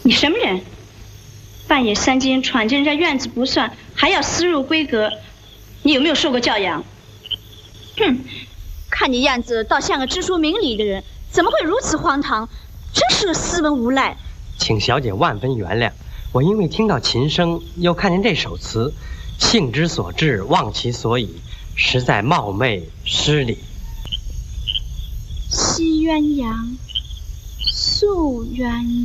你什么人？半夜3更闯进人家院子不算，还要私入闺阁，你有没有受过教养？ 哼，看你样子倒像个知书明理的人，怎么会如此荒唐？真是个斯文无赖。 请小姐万分原谅，我因为听到琴声，又看见这首词，兴之所至，忘其所以，实在冒昧失礼。 西鸳鸯，宿鸳鸯。